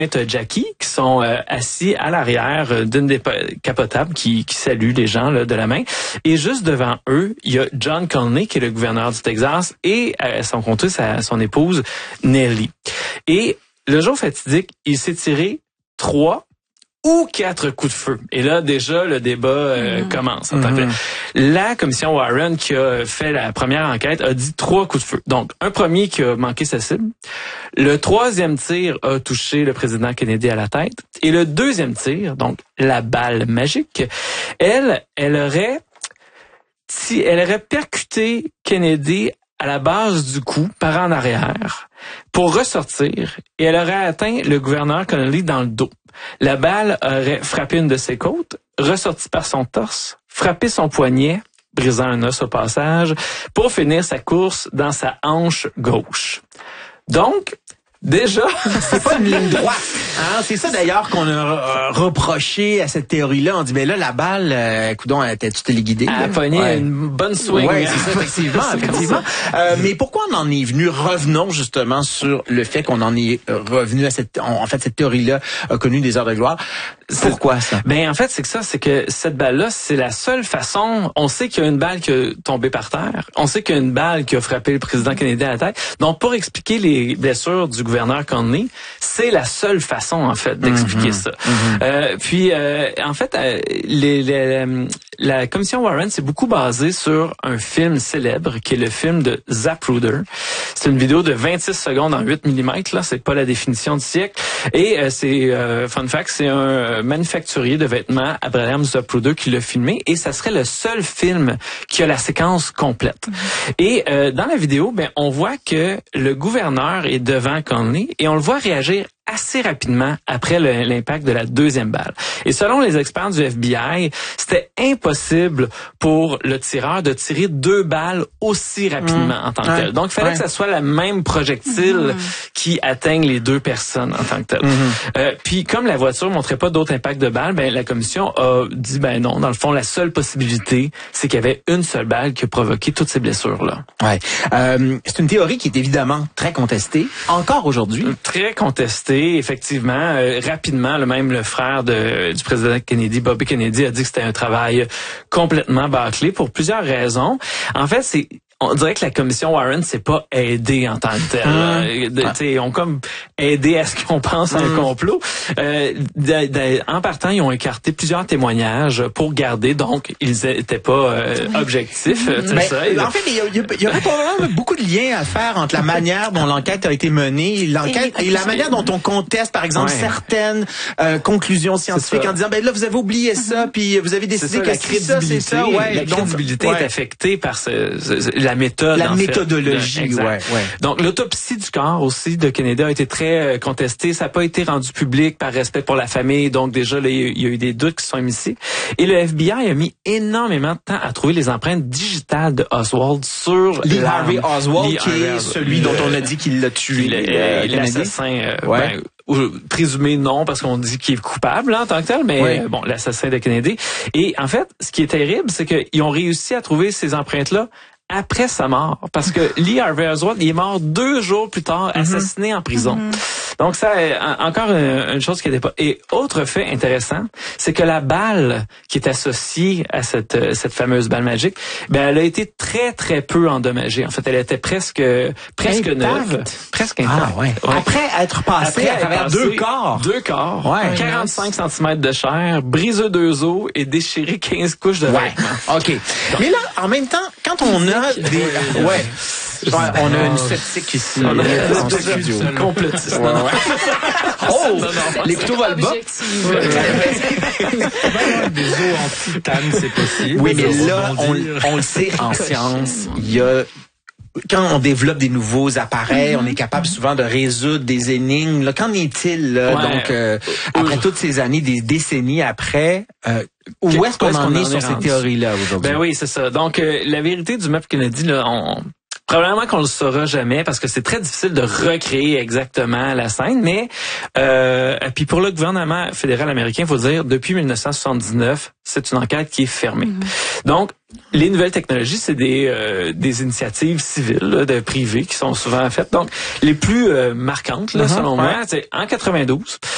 t'as Jackie qui sont assis à l'arrière d'une des capotables qui salue les gens là, de la main. Et juste devant eux, il y a John Conley qui est le gouverneur du Texas et son comté, son épouse Nellie. Et le jour fatidique, il s'est tiré 3 ou 4 coups de feu. Et là, déjà, le débat commence. La commission Warren qui a fait la première enquête a dit 3 coups de feu. Donc, un premier qui a manqué sa cible. Le 3e tir a touché le président Kennedy à la tête. Et le 2e tir, donc la balle magique, elle aurait percuté Kennedy à la base du cou, par en arrière, pour ressortir, et elle aurait atteint le gouverneur Connolly dans le dos. La balle aurait frappé une de ses côtes, ressorti par son torse, frappé son poignet, brisant un os au passage, pour finir sa course dans sa hanche gauche. Donc, déjà, c'est pas une ligne droite. Hein? C'est ça d'ailleurs qu'on a reproché à cette théorie-là. On dit, ben là, la balle, coudonc, tu t'es téléguidé. Elle a pogné une bonne swing. Oui, c'est ça, effectivement. Mais pourquoi on en est venu? Revenons justement sur le fait qu'on en est revenu à cette théorie-là a connu des heures de gloire. Pourquoi ça? Ben, en fait, c'est que cette balle-là, c'est la seule façon. On sait qu'il y a une balle qui a tombé par terre. On sait qu'il y a une balle qui a frappé le président Kennedy à la tête. Donc, pour expliquer les blessures du gouverneur Conley, c'est la seule façon, en fait, d'expliquer ça. En fait, la commission Warren s'est beaucoup basée sur un film célèbre, qui est le film de Zapruder. C'est une vidéo de 26 secondes en 8 mm, là. C'est pas la définition du siècle. Et fun fact, c'est un manufacturier de vêtements, Abraham Zapruder, qui l'a filmé. Et ça serait le seul film qui a la séquence complète. Et dans la vidéo, on voit que le gouverneur est devant Conley et on le voit réagir assez rapidement après l'impact de la 2e balle. Et selon les experts du FBI, c'était impossible pour le tireur de tirer 2 balles aussi rapidement en tant que tel. Donc, il fallait que ça soit la même projectile qui atteigne les 2 personnes en tant que tel. Puis, comme la voiture montrait pas d'autres impacts de balles, la commission a dit, non, dans le fond, la seule possibilité, c'est qu'il y avait une seule balle qui a provoqué toutes ces blessures-là. Ouais. C'est une théorie qui est évidemment très contestée, encore aujourd'hui. Très contestée. Effectivement, rapidement, même le frère du président Kennedy, Bobby Kennedy, a dit que c'était un travail complètement bâclé pour plusieurs raisons. En fait, on dirait que la commission Warren s'est pas aidée en tant que telle. Ils ont comme aidé à ce qu'on pense à un complot. En partant, ils ont écarté plusieurs témoignages pour garder, donc ils étaient pas objectifs. En fait, il y aurait probablement beaucoup de liens à faire entre la manière dont l'enquête a été menée, et la manière dont on conteste, par exemple, certaines conclusions scientifiques en disant, là, vous avez oublié ça, puis vous avez décidé que c'est ça. La crédibilité est affectée par la méthode. La méthodologie, Donc, l'autopsie du corps aussi de Kennedy a été très contestée. Ça n'a pas été rendu public par respect pour la famille. Donc, déjà, là, il y a eu des doutes qui sont émis. Et le FBI a mis énormément de temps à trouver les empreintes digitales de Oswald sur Lee Harvey Oswald, qui est celui dont on a dit qu'il l'a tué. L'assassin, présumé non, parce qu'on dit qu'il est coupable en tant que tel, mais l'assassin de Kennedy. Et en fait, ce qui est terrible, c'est qu'ils ont réussi à trouver ces empreintes-là après sa mort, parce que Lee Harvey Oswald, il est mort 2 jours plus tard, assassiné en prison. Donc ça, encore une chose qui n'était pas. Et autre fait intéressant, c'est que la balle qui est associée à cette fameuse balle magique, elle a été très très peu endommagée. En fait, elle était presque neuve, presque intacte. Après être passé à travers 2 corps. 2 corps, 45 cm de chair, brisé 2 os et déchiré 15 couches de vêtements. OK. Mais là, en même temps, quand on a on a une sceptique ici. On a une complotiste. Les couteaux volent bas. Des os en titane, c'est possible. Oui, mais là, on le sait en science, il y a... Quand on développe des nouveaux appareils, on est capable souvent de résoudre des énigmes. Là, qu'en est-il là? Donc, après toutes ces années, des décennies après, où est-ce qu'on en est sur ces théories-là aujourd'hui? Oui, c'est ça. Donc, la vérité du map Kennedy, là, probablement qu'on le saura jamais parce que c'est très difficile de recréer exactement la scène, mais puis pour le gouvernement fédéral américain, il faut dire, depuis 1979, c'est une enquête qui est fermée. Donc, les nouvelles technologies, c'est des initiatives civiles, là, de privées qui sont souvent faites. Donc, les plus marquantes, là, selon moi, c'est en 92,